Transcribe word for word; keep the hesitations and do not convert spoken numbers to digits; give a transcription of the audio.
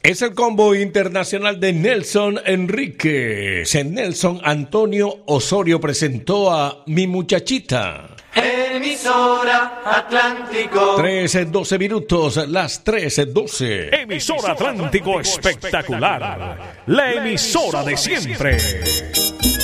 Es el combo internacional de Nelson Enríquez. Nelson Antonio Osorio presentó a Mi Muchachita. Emisora Atlántico. trece, doce minutos, las trece, doce. Emisora Atlántico espectacular. La emisora de siempre.